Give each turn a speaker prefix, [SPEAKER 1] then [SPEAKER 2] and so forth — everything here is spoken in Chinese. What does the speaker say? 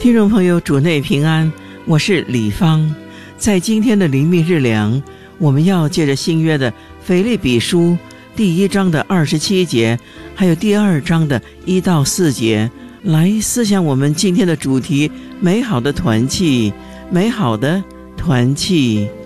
[SPEAKER 1] 听众朋友，主内平安，我是李芳。在今天的灵命日粮，我们要借着新约的腓立比书第1章的27节，还有第2章的1到4节，来思想我们今天的主题：美好的团契，美好的团契。